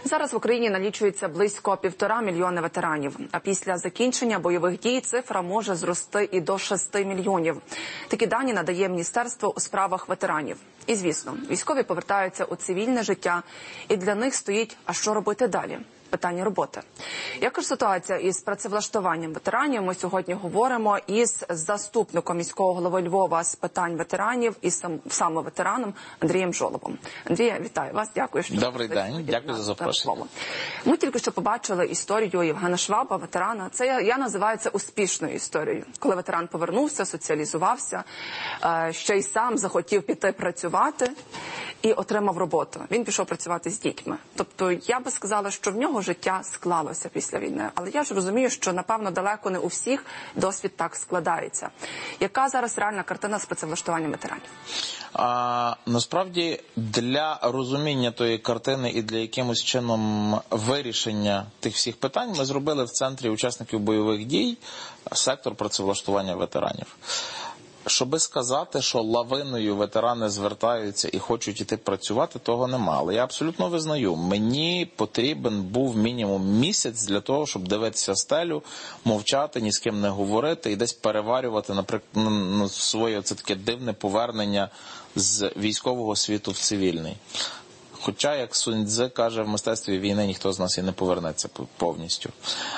Зараз в Україні налічується близько 1,5 мільйона ветеранів, а після закінчення бойових дій цифра може зрости і до 6 мільйонів. Такі дані надає Міністерство у справах ветеранів. І, звісно, військові повертаються у цивільне життя, і для них стоїть, а що робити далі? Питання роботи. Яка ж ситуація із працевлаштуванням ветеранів? Ми сьогодні говоримо із заступником міського голови Львова з питань ветеранів і саме ветераном Андрієм Жолобом. Андрія, вітаю вас. Дякую, що добрий день. Дякую за запрошення. Ми тільки що побачили історію Євгена Шваба, ветерана. Це я називаю це успішною історією. Коли ветеран повернувся, соціалізувався, ще й сам захотів піти працювати і отримав роботу. Він пішов працювати з дітьми. Тобто я би сказала, що в нього життя склалося після війни. Але я ж розумію, що, напевно, далеко не у всіх досвід так складається. Яка зараз реальна картина з працевлаштуванням ветеранів? Насправді, для розуміння тої картини і для якимось чином вирішення тих всіх питань ми зробили в Центрі учасників бойових дій сектор працевлаштування ветеранів. Щоби сказати, що лавиною ветерани звертаються і хочуть іти працювати, того нема. Але я абсолютно визнаю, мені потрібен був мінімум місяць для того, щоб дивитися стелю, мовчати, ні з ким не говорити і десь переварювати, наприклад, своє це таке дивне повернення з військового світу в цивільний. Хоча, як Сунь Цзи каже, в мистецтві війни ніхто з нас і не повернеться повністю.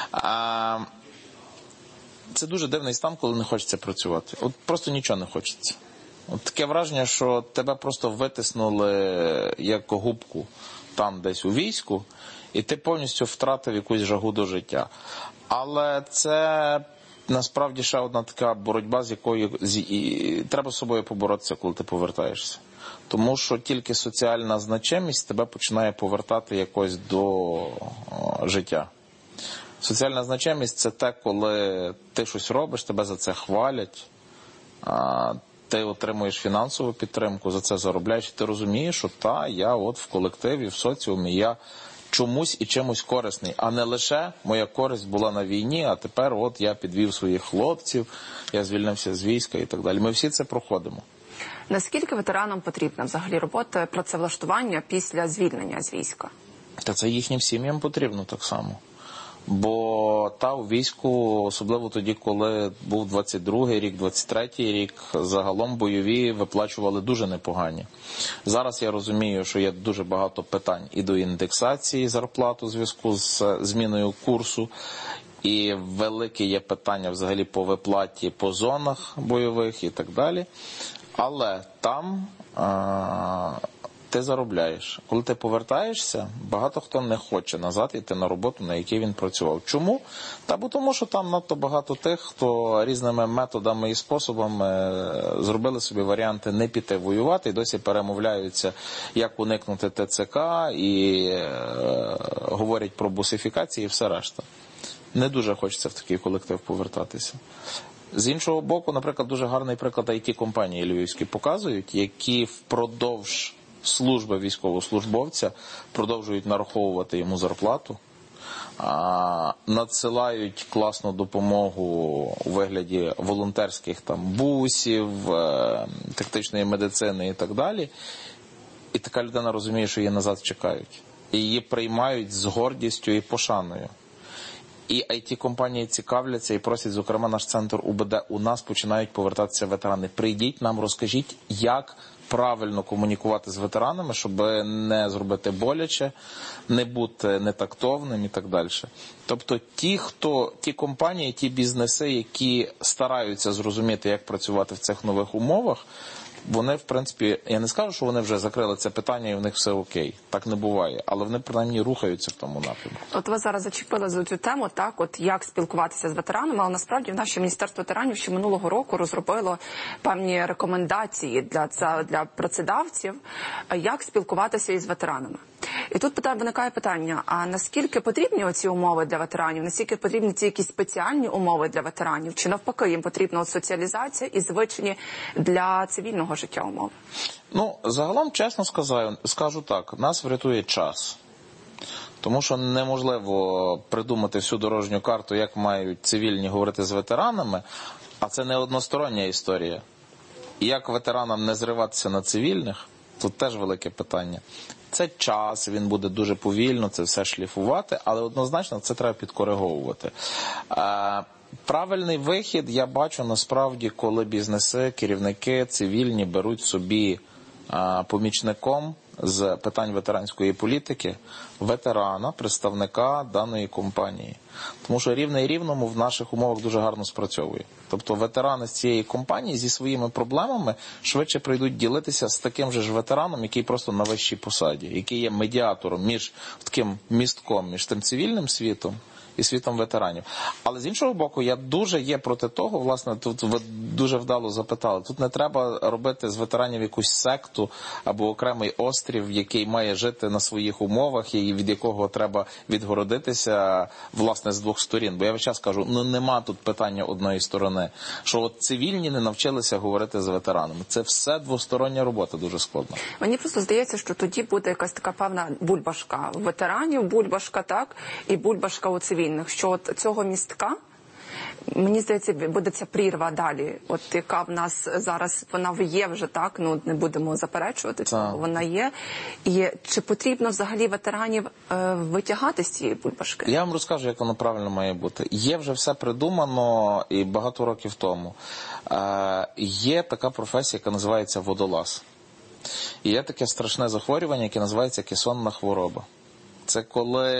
Це дуже дивний стан, коли не хочеться працювати. От просто нічого не хочеться. От таке враження, що тебе просто витиснули як губку там десь у війську, і ти повністю втратив якусь жагу до життя. Але це насправді ще одна така боротьба, з якою треба з собою поборотися, коли ти повертаєшся. Тому що тільки соціальна значимість тебе починає повертати якось до життя. Соціальна значимість – це те, коли ти щось робиш, тебе за це хвалять, ти отримуєш фінансову підтримку, за це заробляєш, і ти розумієш, що я от в колективі, в соціумі, я чомусь і чимось корисний, а не лише моя користь була на війні, а тепер от я підвів своїх хлопців, я звільнився з війська і так далі. Ми всі це проходимо. Наскільки ветеранам потрібна взагалі робота, працевлаштування після звільнення з війська? Та це їхнім сім'ям потрібно так само. Бо у війську, особливо тоді, коли був 22-й рік, 23-й рік, загалом бойові виплачували дуже непогані. Зараз я розумію, що є дуже багато питань і до індексації зарплат у зв'язку з зміною курсу, і велике є питання взагалі по виплаті по зонах бойових і так далі. Але там ти заробляєш. Коли ти повертаєшся, багато хто не хоче назад йти на роботу, на якій він працював. Чому? Бо тому, що там надто багато тих, хто різними методами і способами зробили собі варіанти не піти воювати і досі перемовляються, як уникнути ТЦК і говорять про бусифікації і все решта. Не дуже хочеться в такий колектив повертатися. З іншого боку, наприклад, дуже гарний приклад IT-компанії львівські показують, які впродовж служби військовослужбовця продовжують нараховувати йому зарплату, надсилають класну допомогу у вигляді волонтерських бусів, тактичної медицини і так далі. І така людина розуміє, що її назад чекають. І її приймають з гордістю і пошаною. І IT-компанії цікавляться і просять, зокрема, наш центр УБД, у нас починають повертатися ветерани. Прийдіть нам, розкажіть, як правильно комунікувати з ветеранами, щоб не зробити боляче, не бути нетактовним і так далі. Тобто ті компанії, ті бізнеси, які стараються зрозуміти, як працювати в цих нових умовах, вони, в принципі, я не скажу, що вони вже закрили це питання і в них все окей. Так не буває. Але вони, принаймні, рухаються в тому напрямку. От ви зараз зачепили за цю тему, як спілкуватися з ветеранами, але насправді наше Міністерство ветеранів ще минулого року розробило певні рекомендації для працедавців, як спілкуватися із ветеранами. І тут виникає питання, а наскільки потрібні оці умови для ветеранів, наскільки потрібні ці якісь спеціальні умови для ветеранів, чи навпаки їм потрібна соціалізація і звичні для цивільного життя умови? Загалом, чесно скажу так, нас врятує час. Тому що неможливо придумати всю дорожню карту, як мають цивільні говорити з ветеранами, а це не одностороння історія. Як ветеранам не зриватися на цивільних, тут теж велике питання. Це час, він буде дуже повільно це все шліфувати, але однозначно це треба підкориговувати. Правильний вихід я бачу насправді, коли бізнеси, керівники цивільні беруть собі помічником з питань ветеранської політики ветерана, представника даної компанії. Тому що рівне і рівному в наших умовах дуже гарно спрацьовує. Тобто ветерани з цієї компанії зі своїми проблемами швидше прийдуть ділитися з таким же ж ветераном, який просто на вищій посаді, який є медіатором між таким містком, між тим цивільним світом і світом ветеранів. Але з іншого боку, я дуже є проти того, власне, тут ви дуже вдало запитали, тут не треба робити з ветеранів якусь секту або окремий острів, який має жити на своїх умовах і від якого треба відгородитися, власне, з двох сторін. Бо я весь час кажу, нема тут питання одної сторони, що от цивільні не навчилися говорити з ветеранами. Це все двостороння робота, дуже складно. Мені просто здається, що тоді буде якась така певна бульбашка ветеранів, бульбашка, так, і бульбашка у цивільних. Що от цього містка, мені здається, буде ця прірва далі, от яка в нас зараз, вона є вже, так, не будемо заперечувати, цього, вона є. І чи потрібно взагалі ветеранів витягати з цієї бульбашки? Я вам розкажу, як воно правильно має бути. Є вже все придумано і багато років тому. Є така професія, яка називається водолаз. І є таке страшне захворювання, яке називається кесонна хвороба. Це коли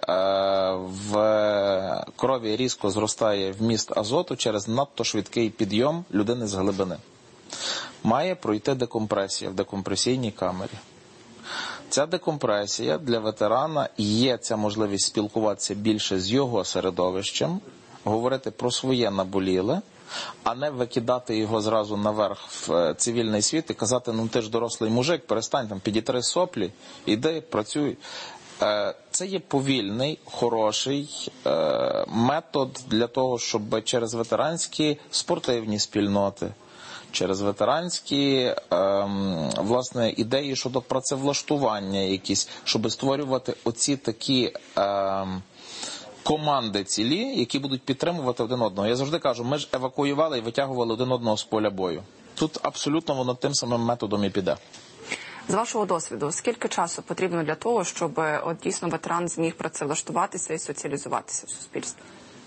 в крові різко зростає вміст азоту через надто швидкий підйом людини з глибини. Має пройти декомпресія в декомпресійній камері. Ця декомпресія для ветерана є ця можливість спілкуватися більше з його середовищем, говорити про своє наболіле, а не викидати його зразу наверх в цивільний світ і казати, ти ж дорослий мужик, перестань, підітри соплі, іди, працюй. Це є повільний, хороший метод для того, щоб через ветеранські спортивні спільноти, через ветеранські власне, ідеї щодо працевлаштування якісь, щоб створювати оці такі команди цілі, які будуть підтримувати один одного. Я завжди кажу, ми ж евакуювали і витягували один одного з поля бою. Тут абсолютно воно тим самим методом і піде. З вашого досвіду, скільки часу потрібно для того, щоб дійсно ветеран зміг працевлаштуватися і соціалізуватися в суспільстві?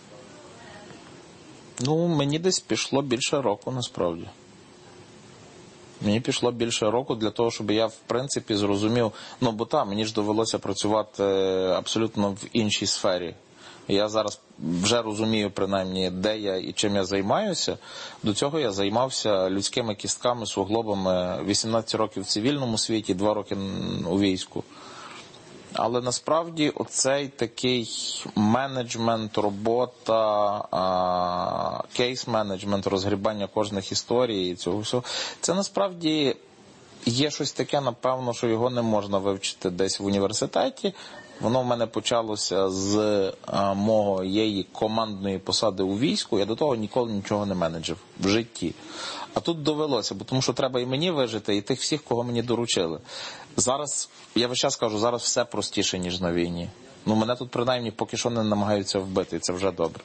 Мені десь пішло більше року, насправді. Мені пішло більше року для того, щоб я, в принципі, зрозумів, мені ж довелося працювати абсолютно в іншій сфері. Я зараз вже розумію, принаймні, де я і чим я займаюся. До цього я займався людськими кістками, суглобами 18 років в цивільному світі, 2 роки у війську. Але насправді оцей такий менеджмент, робота, кейс-менеджмент, розгрібання кожних історій і цього всього, це насправді є щось таке, напевно, що його не можна вивчити десь в університеті. Воно в мене почалося з моєї командної посади у війську. Я до того ніколи нічого не менеджив в житті. А тут довелося, тому що треба і мені вижити, і тих всіх, кого мені доручили. Зараз, я весь час кажу, зараз все простіше, ніж на війні. Мене тут принаймні поки що не намагаються вбити, і це вже добре.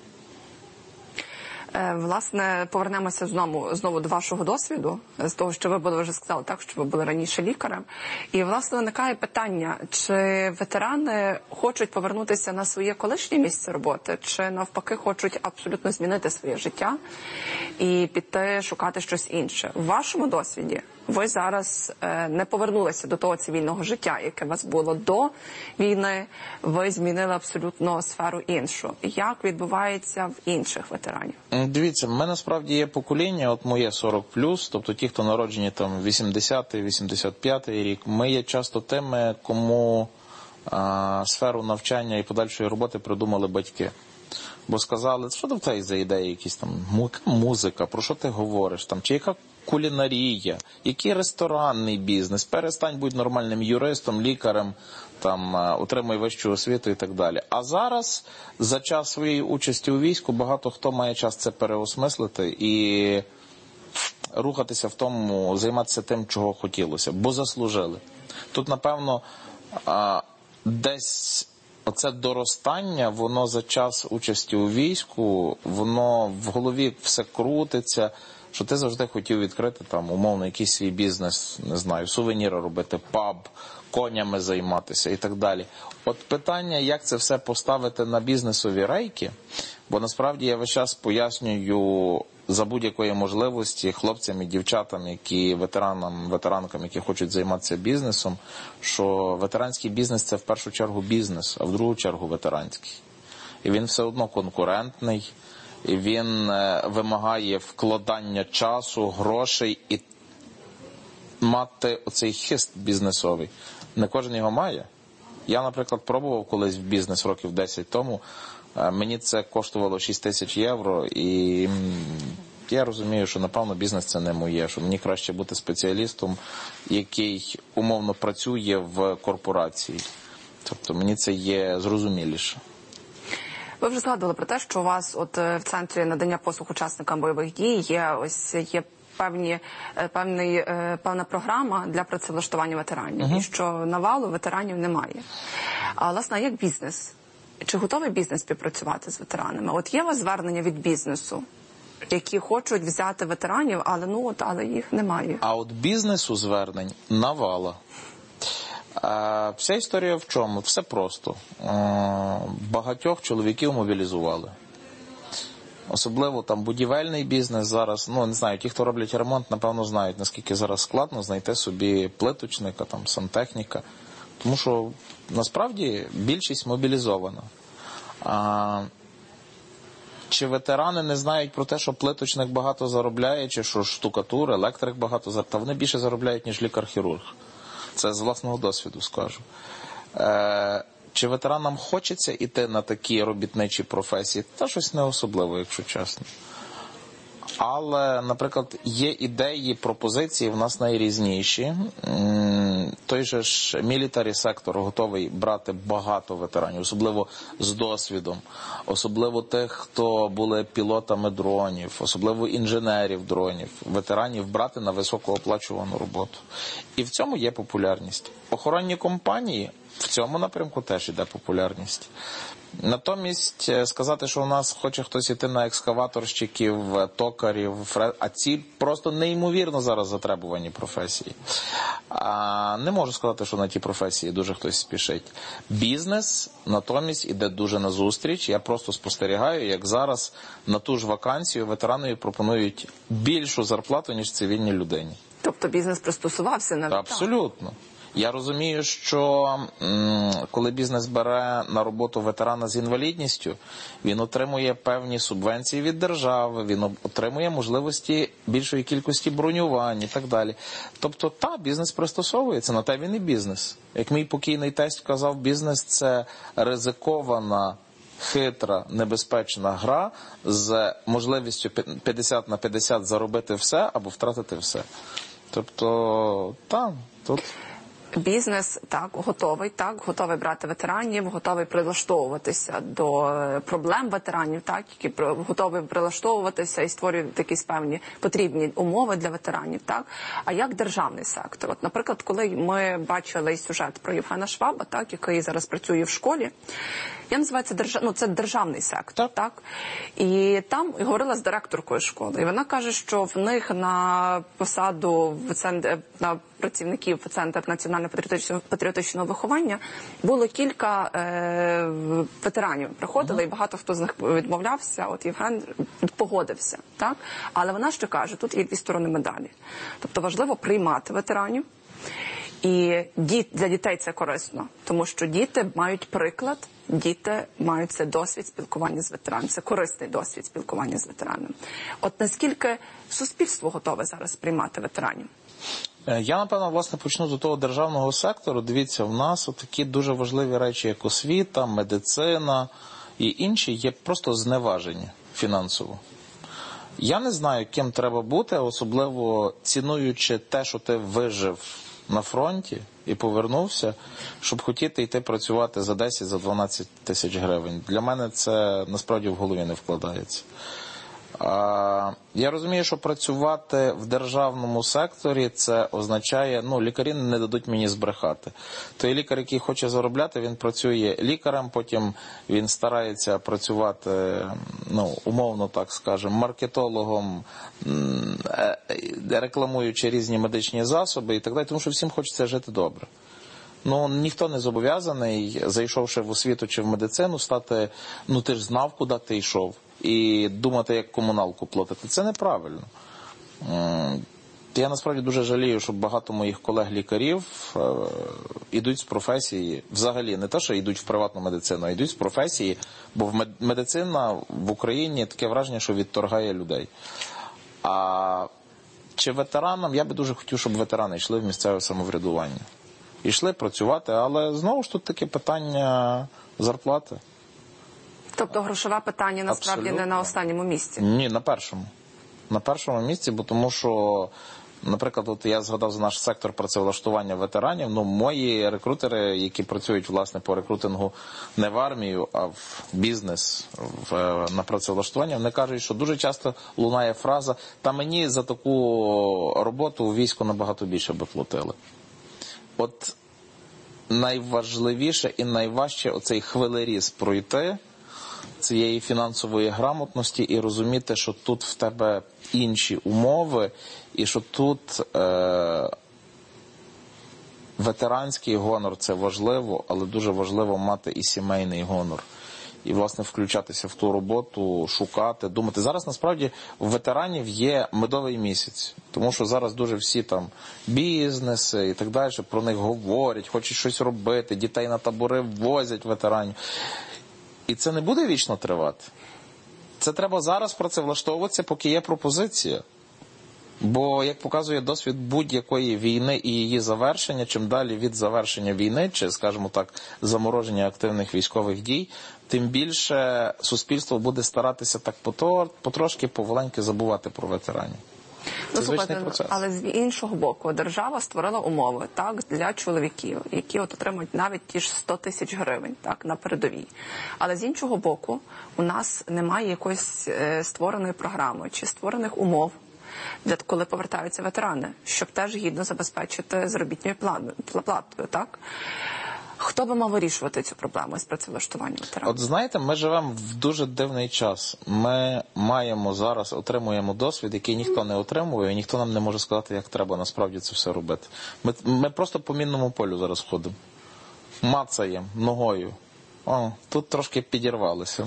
Власне, повернемося знову до вашого досвіду, з того, що ви вже сказали, так, що ви були раніше лікарем. І, власне, виникає питання, чи ветерани хочуть повернутися на своє колишнє місце роботи, чи навпаки хочуть абсолютно змінити своє життя і піти шукати щось інше. В вашому досвіді ви зараз не повернулися до того цивільного життя, яке у вас було до війни, ви змінили абсолютно сферу іншу. Як відбувається в інших ветеранів? Дивіться, в мене справді є покоління, от моє 40+, тобто ті, хто народжені там 80-й, 85-й рік, ми є часто тими, кому сферу навчання і подальшої роботи придумали батьки. Бо сказали, що в тебе за ідеї якісь там, музика, про що ти говориш, там, чи яка кулінарія, який ресторанний бізнес, перестань будь нормальним юристом, лікарем, там, отримуй вищу освіту і так далі. А зараз, за час своєї участі у війську, багато хто має час це переосмислити і рухатися в тому, займатися тим, чого хотілося, бо заслужили. Тут, напевно, десь оце доростання, воно за час участі у війську, воно в голові все крутиться, що ти завжди хотів відкрити там умовно якийсь свій бізнес, не знаю, сувеніри робити, паб, конями займатися і так далі. От питання, як це все поставити на бізнесові рейки, бо насправді я весь час пояснюю за будь-якої можливості хлопцям і дівчатам, які ветеранкам, які хочуть займатися бізнесом, що ветеранський бізнес – це в першу чергу бізнес, а в другу чергу ветеранський. І він все одно конкурентний, і він вимагає вкладання часу, грошей і мати оцей хист бізнесовий. Не кожен його має. Я, наприклад, пробував колись в бізнес років 10 тому. Мені це коштувало 6 тисяч євро, і я розумію, що, напевно, бізнес це не моє, що мені краще бути спеціалістом, який умовно працює в корпорації. Тобто мені це є зрозуміліше. Ви вже згадували про те, що у вас от в центрі надання послуг учасникам бойових дій є певна програма для працевлаштування ветеранів, і що навалу ветеранів немає. А, власне, як бізнес? Чи готовий бізнес співпрацювати з ветеранами? От є у вас звернення від бізнесу, які хочуть взяти ветеранів, але їх немає. А от бізнесу звернень навала. Вся історія в чому? Все просто. Багатьох чоловіків мобілізували. Особливо там будівельний бізнес зараз, не знаю, ті, хто роблять ремонт, напевно знають, наскільки зараз складно знайти собі плиточника, там, сантехніка. Тому що, насправді, більшість мобілізована. Чи ветерани не знають про те, що плиточник багато заробляє, чи що штукатур, електрик багато заробляє? Та вони більше заробляють, ніж лікар-хірург. Це з власного досвіду скажу. Чи ветеранам хочеться йти на такі робітничі професії? Та щось не особливо, якщо чесно. Але, наприклад, є ідеї, пропозиції в нас найрізніші. Той же ж мілітарі сектор готовий брати багато ветеранів, особливо з досвідом, особливо тих, хто були пілотами дронів, особливо інженерів дронів, ветеранів брати на високооплачувану роботу. І в цьому є популярність. Охоронні компанії, в цьому напрямку теж іде популярність. Натомість сказати, що у нас хоче хтось іти на екскаваторщиків, токарів, а ці просто неймовірно зараз затребувані професії. Не можу сказати, що на ті професії дуже хтось спішить. Бізнес натомість іде дуже назустріч. Я просто спостерігаю, як зараз на ту ж вакансію ветеранові пропонують більшу зарплату, ніж цивільній людині. Тобто бізнес пристосувався навіть? Абсолютно. Я розумію, що коли бізнес бере на роботу ветерана з інвалідністю, він отримує певні субвенції від держави, він отримує можливості більшої кількості бронювань і так далі. Тобто, бізнес пристосовується, на те він і бізнес. Як мій покійний тесть казав, бізнес – це ризикована, хитра, небезпечна гра з можливістю 50/50 заробити все або втратити все. Тобто, тут... Бізнес готовий брати ветеранів, готовий прилаштовуватися до проблем ветеранів, які готові прилаштовуватися і створюють якісь певні потрібні умови для ветеранів. А як державний сектор? От, наприклад, коли ми бачили сюжет про Євгена Шваба, який зараз працює в школі, я називаю це державний сектор, і там говорила з директоркою школи, і вона каже, що в них на посаду на працівників в Центр національно-патріотичного виховання було кілька ветеранів. Приходили, і багато хто з них відмовлявся, от Євген погодився. Але вона ще каже, тут є дві сторони медалі. Тобто важливо приймати ветеранів, і для дітей це корисно, тому що діти мають приклад, діти мають це досвід спілкування з ветеранами, це корисний досвід спілкування з ветеранами. От наскільки суспільство готове зараз приймати ветеранів? Я, напевно, власне, почну з того державного сектору. Дивіться, в нас такі дуже важливі речі, як освіта, медицина і інші, є просто зневажені фінансово. Я не знаю, ким треба бути, особливо цінуючи те, що ти вижив на фронті і повернувся, щоб хотіти йти працювати за 10, за 12 тисяч гривень. Для мене це насправді в голові не вкладається. Я розумію, що працювати в державному секторі, це означає, лікарі не дадуть мені збрехати. Той лікар, який хоче заробляти, він працює лікарем, потім він старається працювати, умовно так скажемо, маркетологом, рекламуючи різні медичні засоби і так далі, тому що всім хочеться жити добре. Ніхто не зобов'язаний, зайшовши в освіту чи в медицину, стати, ти ж знав, куди ти йшов, і думати, як комуналку платити. Це неправильно. Я насправді дуже жалію, що багато моїх колег-лікарів йдуть з професії, взагалі, не те, що йдуть в приватну медицину, а йдуть з професії, бо медицина в Україні таке враження, що відторгає людей. Чи ветеранам, я би дуже хотів, щоб ветерани йшли в місцеве самоврядування. Йшли працювати, але знову ж тут таке питання зарплати. Тобто грошове питання насправді Абсолютно. не на останньому місці? Ні, на першому. На першому місці, бо тому що, наприклад, я згадав за наш сектор працевлаштування ветеранів, мої рекрутери, які працюють, власне, по рекрутингу не в армію, а в бізнес, на працевлаштування, вони кажуть, що дуже часто лунає фраза, та мені за таку роботу у війську набагато більше би платили. От найважливіше і найважче оцей хвилеріз пройти цієї фінансової грамотності і розуміти, що тут в тебе інші умови і що тут ветеранський гонор – це важливо, але дуже важливо мати і сімейний гонор. І, власне, включатися в ту роботу, шукати, думати. Зараз, насправді, у ветеранів є медовий місяць. Тому що зараз дуже всі там бізнеси і так далі, про них говорять, хочуть щось робити, дітей на табори возять ветеранів. І це не буде вічно тривати. Це треба зараз працевлаштовуватися, поки є пропозиція. Бо, як показує досвід будь-якої війни і її завершення, чим далі від завершення війни, чи, скажімо так, замороження активних військових дій, тим більше суспільство буде старатися так потрошки, поволеньки забувати про ветеранів. Це звичний процес. Але з іншого боку, держава створила умови для чоловіків, які отримують навіть ті ж 100 тисяч гривень на передовій. Але з іншого боку, у нас немає якоїсь створеної програми чи створених умов, коли повертаються ветерани, щоб теж гідно забезпечити заробітною платою, так? Хто би мав вирішувати цю проблему з працевлаштуванням ветеранів? От знаєте, ми живемо в дуже дивний час. Ми маємо зараз, отримуємо досвід, який ніхто не отримує, і ніхто нам не може сказати, як треба насправді це все робити. Ми просто по мінному полю зараз ходимо. Мацаємо ногою. Тут трошки підірвалися.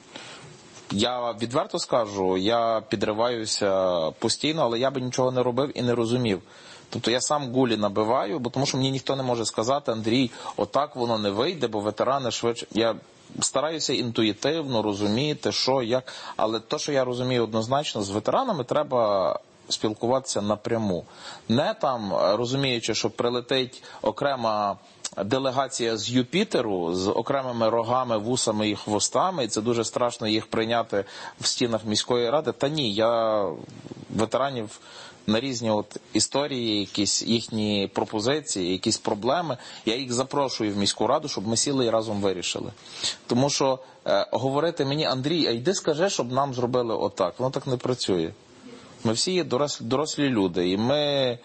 Я відверто скажу, я підриваюся постійно, але я би нічого не робив і не розумів. Тобто я сам гулі набиваю, бо тому що мені ніхто не може сказати, Андрій, отак воно не вийде, бо ветерани швидше. Я стараюся інтуїтивно розуміти, що, як, але те, що я розумію однозначно, з ветеранами треба спілкуватися напряму. Не там, розуміючи, що прилетить окрема делегація з Юпітеру, з окремими рогами, вусами і хвостами, і це дуже страшно їх прийняти в стінах міської ради. Та ні, я ветеранів на різні історії, якісь їхні пропозиції, якісь проблеми, я їх запрошую в міську раду, щоб ми сіли і разом вирішили. Тому що говорити мені, Андрій, а йди скажи, щоб нам зробили отак. Воно так не працює. Ми всі є дорослі люди, і ми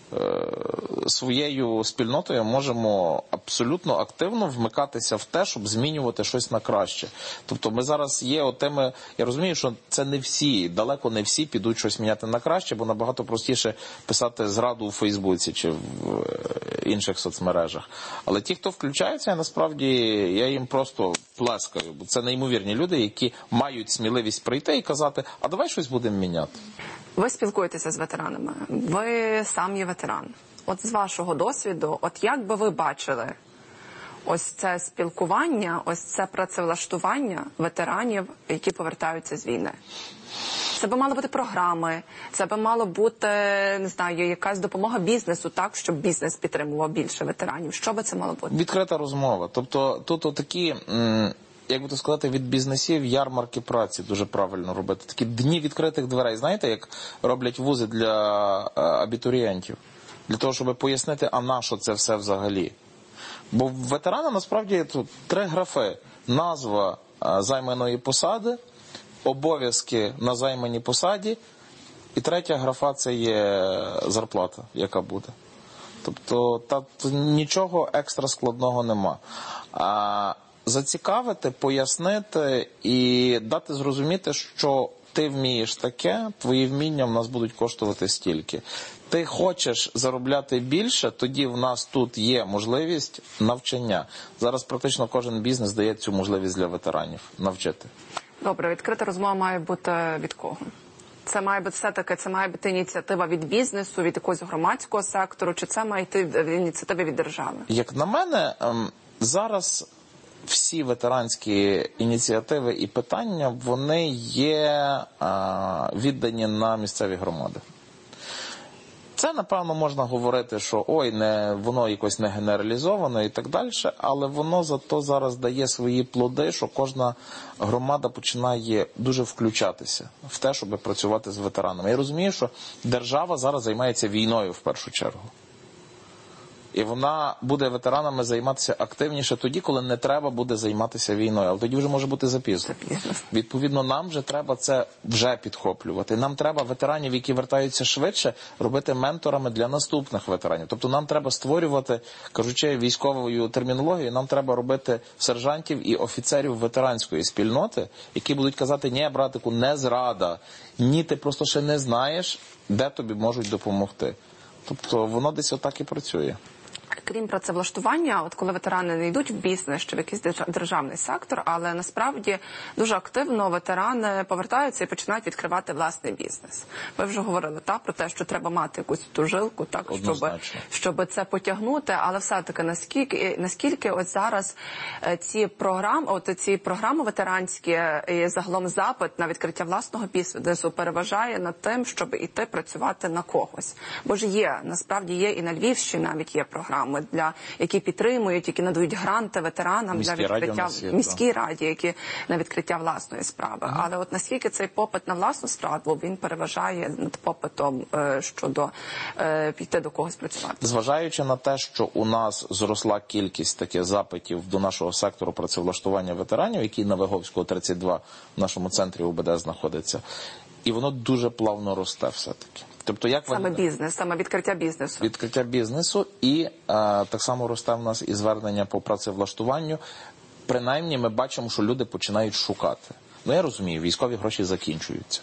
своєю спільнотою можемо абсолютно активно вмикатися в те, щоб змінювати щось на краще. Тобто ми зараз є теми, я розумію, що це не всі, далеко не всі підуть щось міняти на краще, бо набагато простіше писати зраду у Фейсбуці чи в інших соцмережах. Але ті, хто включається, насправді я їм просто плескаю, бо це неймовірні люди, які мають сміливість прийти і казати, а давай щось будемо міняти. Ви спілкуєтеся з ветеранами, ви сам є ветеран. От з вашого досвіду, от як би ви бачили ось це спілкування, ось це працевлаштування ветеранів, які повертаються з війни? Це би мало бути програми, це би мало бути, не знаю, якась допомога бізнесу, так, щоб бізнес підтримував більше ветеранів. Що би це мало бути? Відкрита розмова. Тобто тут такі, як би то сказати, від бізнесів ярмарки праці дуже правильно робити. Такі дні відкритих дверей. Знаєте, як роблять вузи для абітурієнтів? Для того, щоб пояснити, а на що це все взагалі. Бо в ветерана насправді тут 3 графи. Назва займаної посади, обов'язки на займаній посаді, і третя графа – це є зарплата, яка буде. Тобто нічого екстра складного нема. Зацікавити, пояснити і дати зрозуміти, що ти вмієш таке, твої вміння в нас будуть коштувати стільки. Ти хочеш заробляти більше, тоді в нас тут є можливість навчання. Зараз практично кожен бізнес дає цю можливість для ветеранів навчити. Добре, відкрита розмова має бути від кого? Це має бути все-таки, це має бути ініціатива від бізнесу, від якогось громадського сектору, чи це має йти ініціатива від держави? Як на мене, зараз всі ветеранські ініціативи і питання, вони є віддані на місцеві громади. Це, напевно, можна говорити, що воно якось не генералізовано і так далі, але воно зато зараз дає свої плоди, що кожна громада починає дуже включатися в те, щоб працювати з ветеранами. Я розумію, що держава зараз займається війною в першу чергу. І вона буде ветеранами займатися активніше тоді, коли не треба буде займатися війною. Але тоді вже може бути запізно. Відповідно, нам вже треба це вже підхоплювати. Нам треба ветеранів, які вертаються швидше, робити менторами для наступних ветеранів. Тобто нам треба створювати, кажучи військовою термінологією, нам треба робити сержантів і офіцерів ветеранської спільноти, які будуть казати: ні, братику, не зрада, ні, ти просто ще не знаєш, де тобі можуть допомогти. Тобто воно десь отак і працює. Крім працевлаштування, от коли ветерани не йдуть в бізнес чи в якийсь державний сектор, але насправді дуже активно ветерани повертаються і починають відкривати власний бізнес. Ви вже говорили про те, що треба мати якусь ту жилку, щоб це потягнути, але все-таки наскільки ось зараз ці програми ветеранські і загалом запит на відкриття власного бізнесу переважає над тим, щоб іти працювати на когось. Бо ж насправді є і на Львівщині навіть є програми, які підтримують, які надають гранти ветеранам для відкриття міській раді, які на відкриття власної справи. Але от наскільки цей попит на власну справу, він переважає над попитом щодо піти до когось працювати? Зважаючи на те, що у нас зросла кількість таких запитів до нашого сектору працевлаштування ветеранів, який на Виговського 32 в нашому центрі УБД знаходиться, і воно дуже плавно росте все-таки. Тобто, саме відкриття бізнесу. Відкриття бізнесу і так само росте в нас і звернення по працевлаштуванню. Принаймні ми бачимо, що люди починають шукати. Я розумію, військові гроші закінчуються.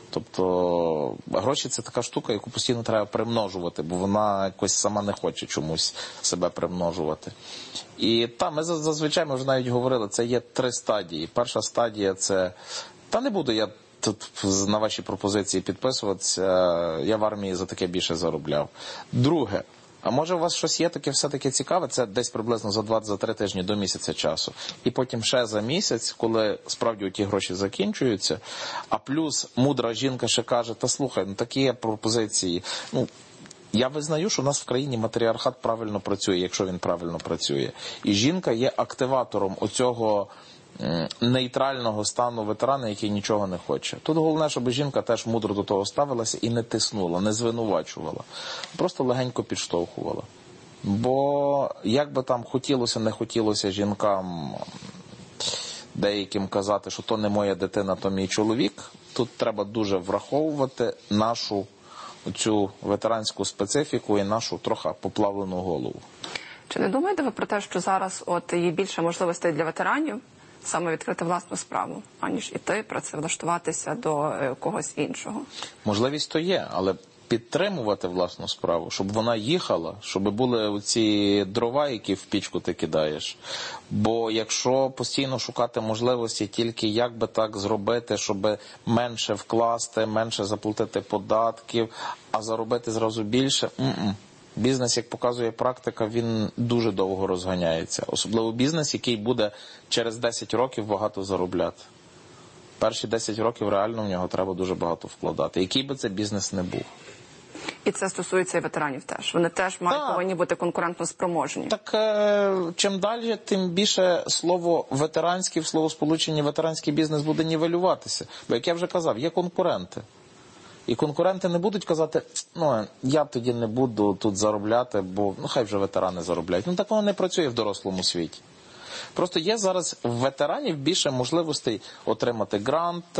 Тобто гроші – це така штука, яку постійно треба примножувати, бо вона якось сама не хоче чомусь себе примножувати. І ми зазвичай, ми вже навіть говорили, це є 3 стадії. Перша стадія – це... не буду я тут на ваші пропозиції підписуватися, я в армії за таке більше заробляв. Друге, а може у вас щось є таке все-таки цікаве, це десь приблизно за 2-3 тижні до місяця часу. І потім ще за місяць, коли справді ті гроші закінчуються, а плюс мудра жінка ще каже: та слухай, такі є пропозиції. Я визнаю, що у нас в країні матріархат правильно працює, якщо він правильно працює. І жінка є активатором оцього нейтрального стану ветерана, який нічого не хоче. Тут головне, щоб жінка теж мудро до того ставилася і не тиснула, не звинувачувала. Просто легенько підштовхувала. Бо як би там хотілося, не хотілося жінкам деяким казати, що то не моя дитина, то мій чоловік, тут треба дуже враховувати нашу цю ветеранську специфіку і нашу трохи поплавлену голову. Чи не думаєте ви про те, що зараз є більше можливостей для ветеранів саме відкрити власну справу, аніж іти працевлаштуватися до когось іншого? Можливість то є, але підтримувати власну справу, щоб вона їхала, щоб були оці дрова, які в пічку ти кидаєш. Бо якщо постійно шукати можливості тільки як би так зробити, щоб менше вкласти, менше заплатити податків, а заробити зразу більше – бізнес, як показує практика, він дуже довго розганяється. Особливо бізнес, який буде через 10 років багато заробляти. Перші 10 років реально в нього треба дуже багато вкладати. Який би це бізнес не був. І це стосується і ветеранів теж. Вони теж повинні бути конкурентно спроможні. Так чим далі, тим більше слово ветеранський, в словосполученні ветеранський бізнес буде нівелюватися. Бо, як я вже казав, є конкуренти. І конкуренти не будуть казати: я тоді не буду тут заробляти, бо хай вже ветерани заробляють. Так воно не працює в дорослому світі. Просто є зараз в ветеранів більше можливостей отримати гранти,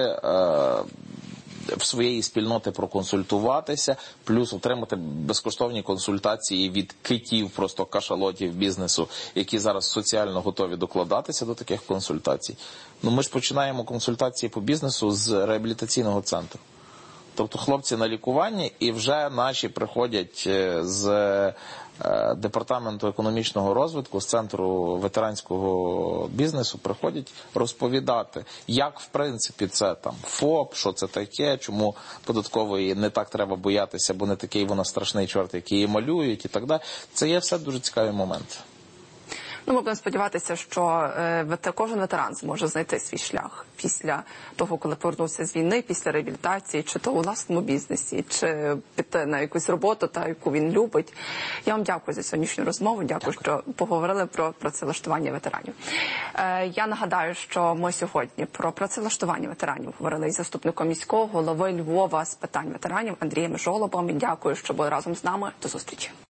в своєї спільноти проконсультуватися, плюс отримати безкоштовні консультації від китів, просто кашалотів бізнесу, які зараз соціально готові докладатися до таких консультацій. Ну, ми ж починаємо консультації по бізнесу з реабілітаційного центру. Тобто хлопці на лікуванні, і вже наші приходять з Департаменту економічного розвитку, з Центру ветеранського бізнесу, приходять розповідати, як, в принципі, це там ФОП, що це таке, чому податкової не так треба боятися, бо не такий вона страшний чорт, який її малюють і так далі. Це є все дуже цікаві моменти. Ну, ми будемо сподіватися, що кожен ветеран зможе знайти свій шлях після того, коли повернувся з війни, після реабілітації, чи то у власному бізнесі, чи піти на якусь роботу, яку він любить. Я вам дякую за сьогоднішню розмову, дякую. Що поговорили про працевлаштування ветеранів. Я нагадаю, що ми сьогодні про працевлаштування ветеранів говорили із заступником міського голови Львова з питань ветеранів Андрієм Жолобом. Дякую, що були разом з нами. До зустрічі.